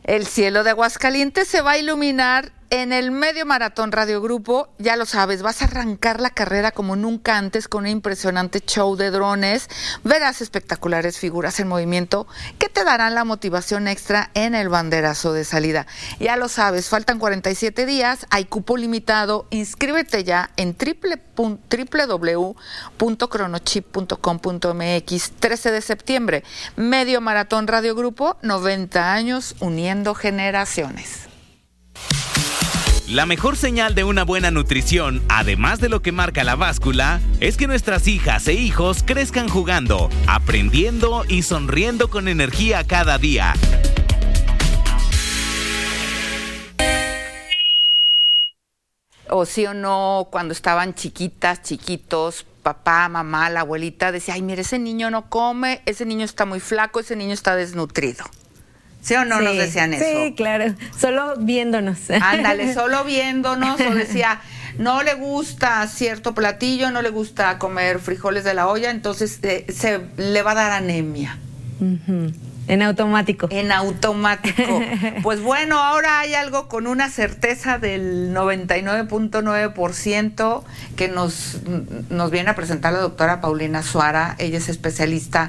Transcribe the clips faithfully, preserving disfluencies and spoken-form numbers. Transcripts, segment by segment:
El cielo de Aguascalientes se va a iluminar en el Medio Maratón Radio Grupo. Ya lo sabes, vas a arrancar la carrera como nunca antes con un impresionante show de drones. Verás espectaculares figuras en movimiento que te darán la motivación extra en el banderazo de salida. Ya lo sabes, faltan cuarenta y siete días, hay cupo limitado. Inscríbete ya en doble u doble u doble u punto cronochip punto com punto m x. trece de septiembre, Medio Maratón Radio Grupo, noventa años uniendo generaciones. La mejor señal de una buena nutrición, además de lo que marca la báscula, es que nuestras hijas e hijos crezcan jugando, aprendiendo y sonriendo con energía cada día. O sí o no, cuando estaban chiquitas, chiquitos, papá, mamá, la abuelita decía, ay, mira, ese niño no come, ese niño está muy flaco, ese niño está desnutrido. ¿Sí o no sí, nos decían eso? Sí, claro, solo viéndonos. Ándale, solo viéndonos, o decía, no le gusta cierto platillo, no le gusta comer frijoles de la olla, entonces eh, se le va a dar anemia. Uh-huh. En automático. En automático. Pues bueno, ahora hay algo con una certeza del noventa y nueve punto nueve por ciento que nos, nos viene a presentar la doctora Paulina Suara. Ella es especialista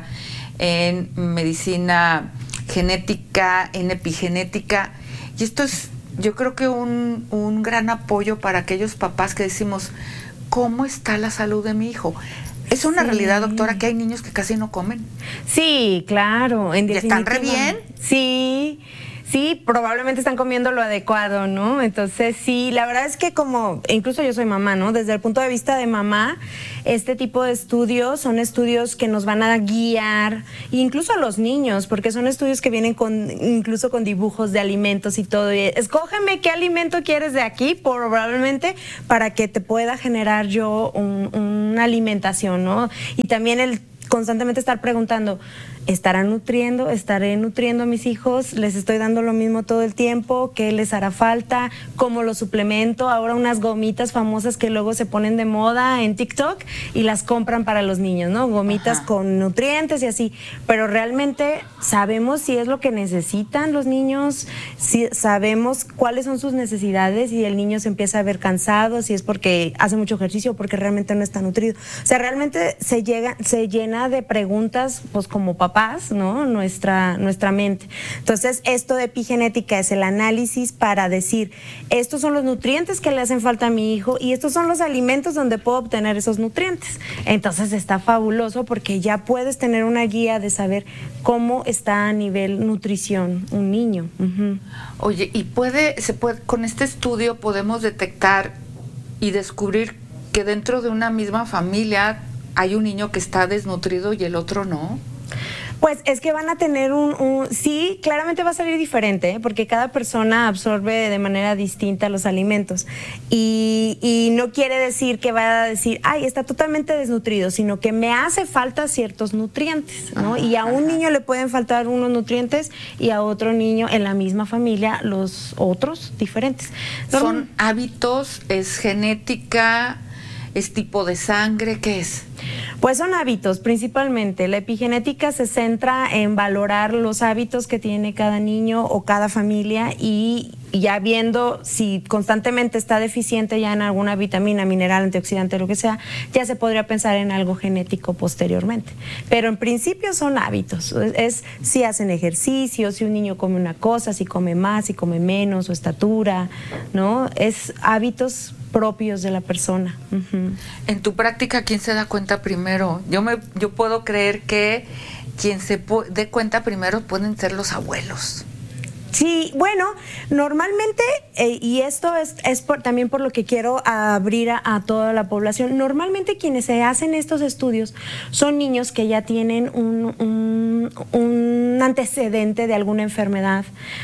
en medicina genética, en epigenética, y esto es, yo creo que un, un gran apoyo para aquellos papás que decimos, ¿cómo está la salud de mi hijo? Es una sí. realidad, doctora, que hay niños que casi no comen. Sí, claro. En ¿Y están re bien? Sí, sí, probablemente están comiendo lo adecuado, ¿no? Entonces, sí, la verdad es que como, incluso yo soy mamá, ¿no? Desde el punto de vista de mamá, este tipo de estudios son estudios que nos van a guiar, incluso a los niños, porque son estudios que vienen con, incluso con dibujos de alimentos y todo. Y escógeme qué alimento quieres de aquí, probablemente, para que te pueda generar yo un, una alimentación, ¿no? Y también el constantemente estar preguntando, ¿estarán nutriendo? ¿Estaré nutriendo a mis hijos? ¿Les estoy dando lo mismo todo el tiempo? ¿Qué les hará falta? ¿Cómo lo suplemento? Ahora unas gomitas famosas que luego se ponen de moda en TikTok y las compran para los niños, ¿no? Gomitas Ajá. con nutrientes y así. Pero realmente sabemos si es lo que necesitan los niños, si sabemos cuáles son sus necesidades y el niño se empieza a ver cansado, si es porque hace mucho ejercicio o porque realmente no está nutrido. O sea, realmente se llega, se llena de preguntas, pues como papás, ¿no? Nuestra, nuestra mente. Entonces, esto de epigenética es el análisis para decir, estos son los nutrientes que le hacen falta a mi hijo y estos son los alimentos donde puedo obtener esos nutrientes. Entonces, está fabuloso porque ya puedes tener una guía de saber cómo está a nivel nutrición un niño. Uh-huh. Oye, y puede, se puede, con este estudio podemos detectar y descubrir que dentro de una misma familia hay un niño que está desnutrido y el otro no. Pues es que van a tener un, un sí, claramente va a salir diferente, ¿eh? Porque cada persona absorbe de manera distinta los alimentos y, y no quiere decir que va a decir, ay, está totalmente desnutrido, sino que me hace falta ciertos nutrientes, ¿no? Ajá, y a un ajá. niño le pueden faltar unos nutrientes y a otro niño en la misma familia los otros diferentes. Son Norm- hábitos, es genética, es tipo de sangre, ¿qué es? Pues son hábitos principalmente. La epigenética se centra en valorar los hábitos que tiene cada niño o cada familia y ya viendo si constantemente está deficiente ya en alguna vitamina, mineral, antioxidante, lo que sea, ya se podría pensar en algo genético posteriormente. Pero en principio son hábitos. Es si hacen ejercicio, si un niño come una cosa, si come más, si come menos, su estatura, ¿no? Es hábitos propios de la persona. Uh-huh. En tu práctica, ¿quién se da cuenta primero? Yo me, yo puedo creer que quien se dé cuenta primero pueden ser los abuelos. Sí, bueno, normalmente, eh, y esto es, es por, también por lo que quiero abrir a, a toda la población, normalmente quienes se hacen estos estudios son niños que ya tienen un, un, un antecedente de alguna enfermedad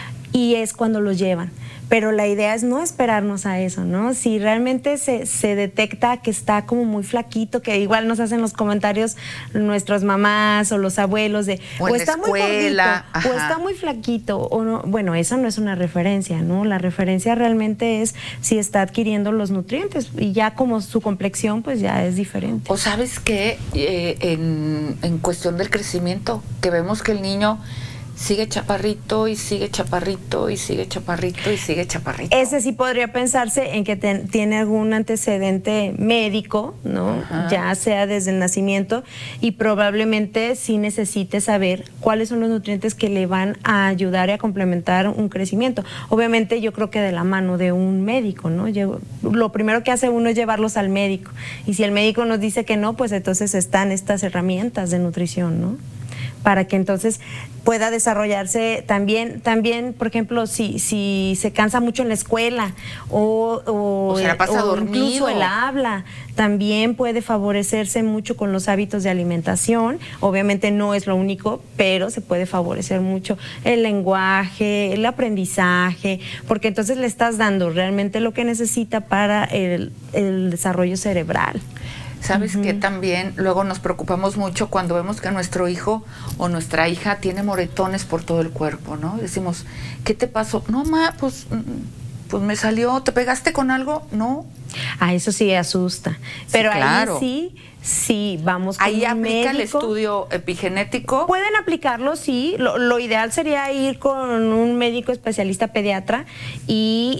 y es cuando los llevan. Pero la idea es no esperarnos a eso, ¿no? Si realmente se, se detecta que está como muy flaquito, que igual nos hacen los comentarios nuestras mamás o los abuelos de o, o está escuela, muy gordito, o está muy flaquito, o no, bueno, eso no es una referencia, ¿no? La referencia realmente es si está adquiriendo los nutrientes y ya como su complexión pues ya es diferente. O sabes qué, eh, en, en cuestión del crecimiento, que vemos que el niño sigue chaparrito y sigue chaparrito y sigue chaparrito y sigue chaparrito. Ese sí podría pensarse en que te, tiene algún antecedente médico, ¿no? Ajá. Ya sea desde el nacimiento, y probablemente sí necesite saber cuáles son los nutrientes que le van a ayudar y a complementar un crecimiento. Obviamente yo creo que de la mano de un médico, ¿no? Yo, lo primero que hace uno es llevarlos al médico, y si el médico nos dice que no, pues entonces están estas herramientas de nutrición, ¿no? Para que entonces pueda desarrollarse también, también por ejemplo, si, si se cansa mucho en la escuela o, o, o, se la pasa o dormido. Incluso el habla, también puede favorecerse mucho con los hábitos de alimentación. Obviamente no es lo único, pero se puede favorecer mucho el lenguaje, el aprendizaje, porque entonces le estás dando realmente lo que necesita para el, el desarrollo cerebral. ¿Sabes uh-huh. que también luego nos preocupamos mucho cuando vemos que nuestro hijo o nuestra hija tiene moretones por todo el cuerpo, ¿no? Decimos, ¿qué te pasó? No, ma, pues, pues me salió, ¿te pegaste con algo? No. Ah, eso sí asusta. Pero sí, claro. Ahí sí, sí, vamos con ahí un aplica el médico. Estudio epigenético. Pueden aplicarlo, sí. Lo, lo ideal sería ir con un médico especialista pediatra y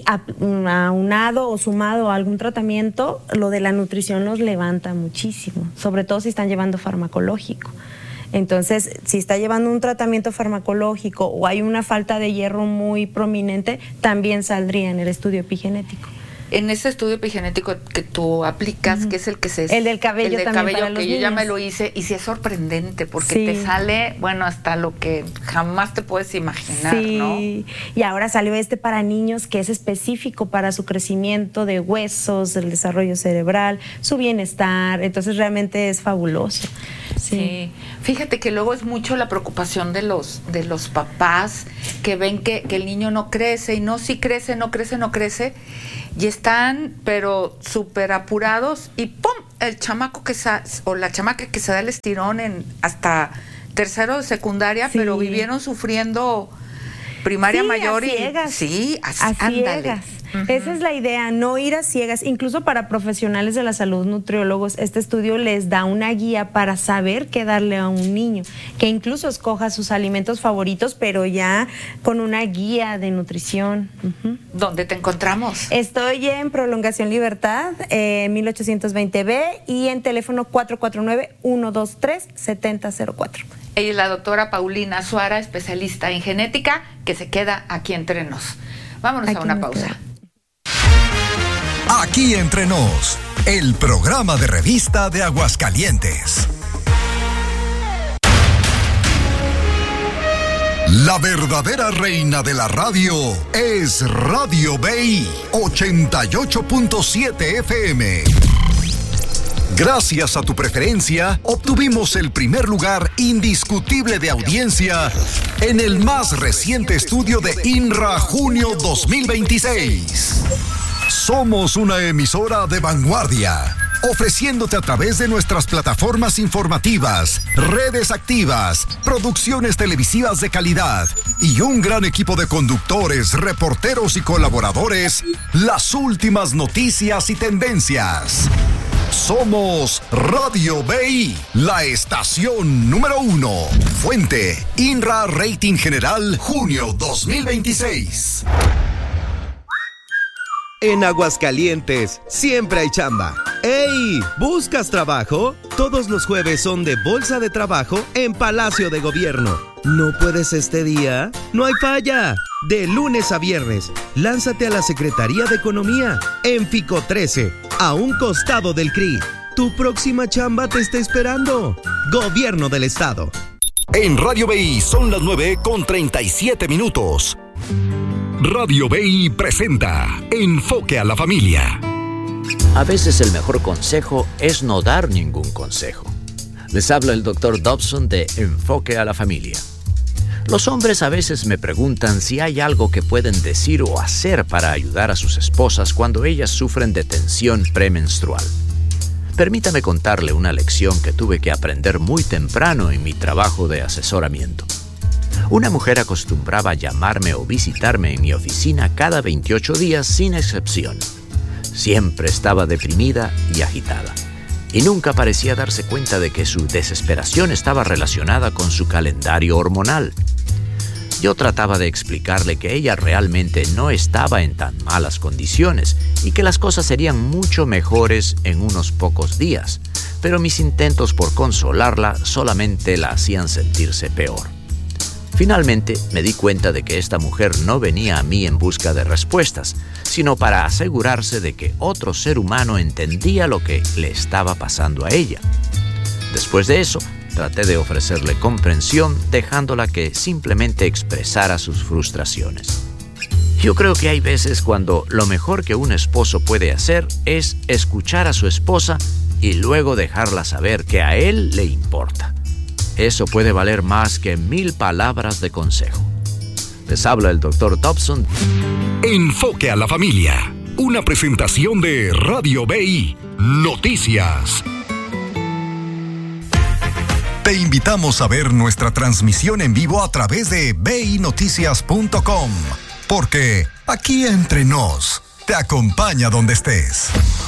aunado o sumado a algún tratamiento, lo de la nutrición los levanta muchísimo, sobre todo si están llevando farmacológico. Entonces, si está llevando un tratamiento farmacológico o hay una falta de hierro muy prominente, también saldría en el estudio epigenético. En ese estudio epigenético que tú aplicas, uh-huh. que es el que se... El del cabello el del también cabello, para que los yo niños. Ya me lo hice, y sí es sorprendente, porque sí. te sale, bueno, hasta lo que jamás te puedes imaginar, sí. ¿no? Y ahora salió este para niños, que es específico para su crecimiento de huesos, el desarrollo cerebral, su bienestar. Entonces realmente es fabuloso. Sí. Sí. Fíjate que luego es mucho la preocupación de los de los papás que ven que, que el niño no crece, y no, sí crece, no crece, no crece, y están pero súper apurados, y ¡pum! El chamaco que sa, o la chamaca que se da el estirón en hasta tercero de secundaria, sí. pero vivieron sufriendo primaria sí, mayor a y ciegas. sí, así, a ándale. ciegas. Uh-huh. Esa es la idea, no ir a ciegas. Incluso para profesionales de la salud, nutriólogos, este estudio les da una guía para saber qué darle a un niño, que incluso escoja sus alimentos favoritos, pero ya con una guía de nutrición. Uh-huh. ¿Dónde te encontramos? Estoy en Prolongación Libertad, eh, mil ochocientos veinte B, y en teléfono cuatro cuatro nueve, uno dos tres, siete cero cero cuatro. Ella es la doctora Paulina Suara, especialista en genética, que se queda aquí entre nos. Vámonos aquí a una pausa. Queda. Aquí entre nos, el programa de revista de Aguascalientes. La verdadera reina de la radio es Radio B I ochenta y ocho punto siete F M. Gracias a tu preferencia, obtuvimos el primer lugar indiscutible de audiencia en el más reciente estudio de INRA Junio dos mil veintiséis. Somos una emisora de vanguardia, ofreciéndote a través de nuestras plataformas informativas, redes activas, producciones televisivas de calidad y un gran equipo de conductores, reporteros y colaboradores, las últimas noticias y tendencias. Somos Radio B I, la estación número uno. Fuente, INRA Rating General, junio dos mil veintiséis. En Aguascalientes siempre hay chamba. ¡Ey! ¿Buscas trabajo? Todos los jueves son de Bolsa de Trabajo en Palacio de Gobierno. ¿No puedes este día? ¡No hay falla! De lunes a viernes, lánzate a la Secretaría de Economía en Fico trece, a un costado del C R I. Tu próxima chamba te está esperando. Gobierno del Estado. En Radio B I son las nueve con treinta y siete minutos. Radio B I presenta Enfoque a la Familia. A veces el mejor consejo es no dar ningún consejo. Les habla el doctor Dobson de Enfoque a la Familia. Los hombres a veces me preguntan si hay algo que pueden decir o hacer para ayudar a sus esposas cuando ellas sufren de tensión premenstrual. Permítame contarle una lección que tuve que aprender muy temprano en mi trabajo de asesoramiento. Una mujer acostumbraba a llamarme o visitarme en mi oficina cada veintiocho días sin excepción. Siempre estaba deprimida y agitada, y nunca parecía darse cuenta de que su desesperación estaba relacionada con su calendario hormonal. Yo trataba de explicarle que ella realmente no estaba en tan malas condiciones y que las cosas serían mucho mejores en unos pocos días, pero mis intentos por consolarla solamente la hacían sentirse peor. Finalmente me di cuenta de que esta mujer no venía a mí en busca de respuestas, sino para asegurarse de que otro ser humano entendía lo que le estaba pasando a ella. Después de eso, traté de ofrecerle comprensión, dejándola que simplemente expresara sus frustraciones. Yo creo que hay veces cuando lo mejor que un esposo puede hacer es escuchar a su esposa y luego dejarla saber que a él le importa. Eso puede valer más que mil palabras de consejo. Les habla el doctor Dobson. Enfoque a la familia. Una presentación de Radio B I Noticias. Te invitamos a ver nuestra transmisión en vivo a través de b i noticias punto com, porque aquí entre nos te acompaña donde estés.